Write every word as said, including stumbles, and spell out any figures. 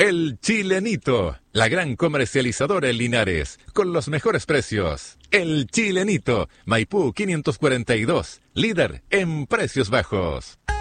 El Chilenito, la gran comercializadora en Linares, con los mejores precios. El Chilenito, Maipú quinientos cuarenta y dos, líder en precios bajos.